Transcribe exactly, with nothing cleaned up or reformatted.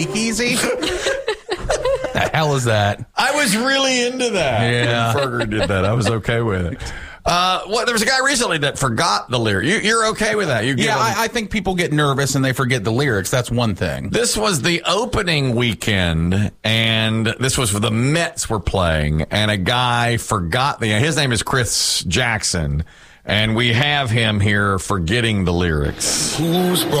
easy. The hell is that? I was really into that. Yeah. When Ferger did that. I was okay with it. Uh, well, there was a guy recently that forgot the lyric. You, you're okay with that? You Yeah, him- I, I think people get nervous and they forget the lyrics. That's one thing. This was the opening weekend, and this was the Mets were playing, and a guy forgot the. His name is Chris Jackson, and we have him here forgetting the lyrics. Who's